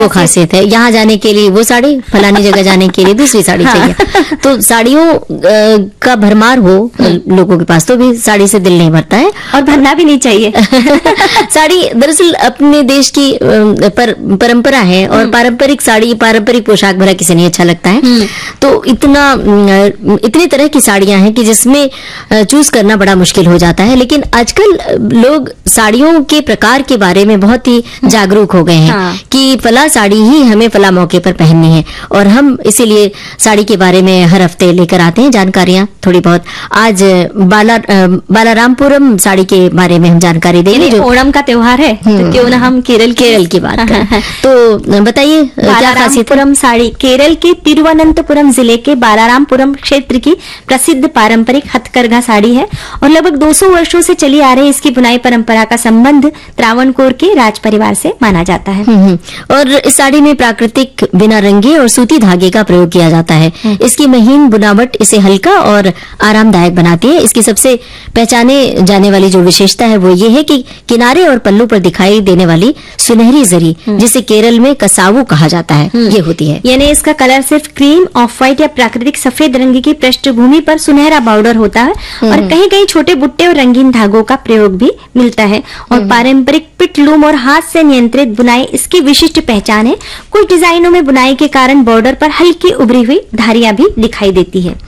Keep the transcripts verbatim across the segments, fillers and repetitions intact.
वो खासियत है। यहाँ जाने के लिए वो साड़ी, फलानी जगह जाने के लिए दूसरी साड़ी हाँ। चाहिए। तो साड़ियों का भरमार हो लोगों के पास तो भी साड़ी से दिल नहीं भरता है, और भरना भी नहीं चाहिए। साड़ी दरअसल अपने देश की पर, परंपरा है, और पारंपरिक साड़ी, पारंपरिक पोशाक भरा किसी नहीं अच्छा लगता है। तो इतना इतनी तरह की साड़ियां हैं कि जिसमें चूज करना बड़ा मुश्किल हो जाता है। लेकिन आजकल लोग साड़ियों के प्रकार के बारे में बहुत ही जागरूक हो गए हैं हाँ। कि फला साड़ी ही हमें फला मौके पर पहननी है, और हम इसीलिए साड़ी के बारे में हर हफ्ते लेकर आते हैं जानकारियां थोड़ी बहुत। आज बाला बालारामपुरम साड़ी के बारे में हम जानकारी देंगे, जो ओणम का त्योहार है, तो क्यों ना हम केरल केरल की बात करें। तो बताइए क्या खासियत है? साड़ी केरल के तिरुवनंतपुरम जिले के बालारामपुरम क्षेत्र की प्रसिद्ध पारंपरिक हथकरघा साड़ी है, और लगभग दो सौ वर्षों से चली आ रही इसकी बुनाई परंपरा का संबंध त्रावणकोर के राज परिवार से माना जाता है। और इस साड़ी में प्राकृतिक बिना रंगे और सूती धागे का प्रयोग किया जाता है। इसकी महीन बुनावट इसे हल्का और आरामदायक बनाती है। इसकी सबसे पहचाने जाने वाली जो विशेषता है वो ये है कि किनारे और पल्लू पर दिखाई देने वाली सुनहरी जरी, जिसे केरल में कसावू कहा जाता है, ये होती है। यानी इसका कलर सिर्फ क्रीम, ऑफ व्हाइट या प्राकृतिक सफेद रंग की पृष्ठभूमि पर सुनहरा बॉर्डर होता है, और कहीं कहीं छोटे बुट्टे और रंगीन धागों का प्रयोग भी मिलता है। और पारंपरिक पिटलूम और हाथ से नियंत्रित बुनाई इसकी विशिष्ट पहचान है। कुछ डिजाइनों में बुनाई के कारण बॉर्डर पर हल्की उभरी हुई धारियां भी दिखाई देती है।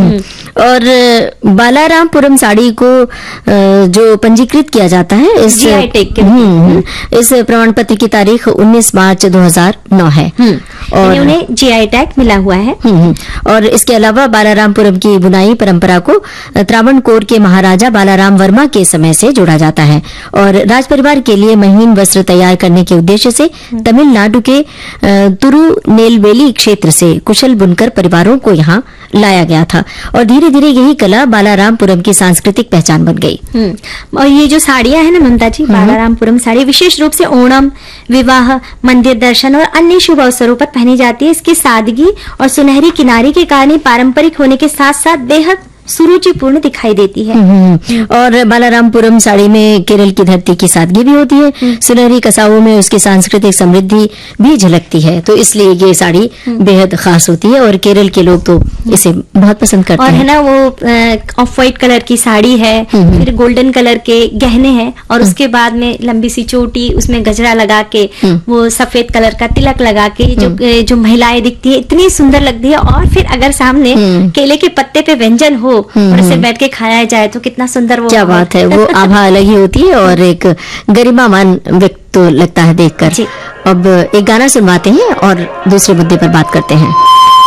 और बालारामपुरम साड़ी को जो पंजीकृत किया जाता है इस जीआई टैग के इस प्रमाण पत्र की तारीख उन्नीस मार्च दो हज़ार नौ है, और उन्हें जीआई टैग मिला हुआ है। और इसके अलावा बालारामपुरम की बुनाई परंपरा को त्रावणकोर के महाराजा बालाराम वर्मा के समय से जोड़ा जाता है, और राज परिवार के लिए महीन वस्त्र तैयार करने के उद्देश्य से तमिलनाडु के तिरुनेलवेली क्षेत्र से कुशल बुनकर परिवारों को यहाँ लाया गया था, और धीरे धीरे यही कला बालारामपुरम की सांस्कृतिक पहचान बन गई। और ये जो साड़ियां हैं ना ममता जी, बालारामपुरम साड़ी विशेष रूप से ओणम, विवाह, मंदिर दर्शन और अन्य शुभ अवसरों पर पहनी जाती है। इसकी सादगी और सुनहरी किनारी के कारण पारंपरिक होने के साथ साथ बेहद सुरुचिपूर्ण दिखाई देती है। और बालारामपुरम साड़ी में केरल की धरती की सादगी भी होती है, सुनहरी कसावों में उसकी सांस्कृतिक समृद्धि भी झलकती है, तो इसलिए ये साड़ी बेहद खास होती है, और केरल के लोग तो इसे बहुत पसंद करते और हैं। है ना, वो ऑफ व्हाइट कलर की साड़ी है, फिर गोल्डन कलर के गहने हैं, और उसके बाद में लंबी सी चोटी, उसमें गजरा लगा के, वो सफेद कलर का तिलक लगा के जो जो महिलाएं दिखती है, इतनी सुंदर लगती है। और फिर अगर सामने केले के पत्ते पे व्यंजन हो और इसे बैठ के खाया जाए तो कितना सुंदर वो क्या बात है, वो आभा अलग ही होती है, और एक गरिमामान व्यक्त तो लगता है देखकर। अब एक गाना सुनवाते हैं और दूसरे मुद्दे पर बात करते हैं।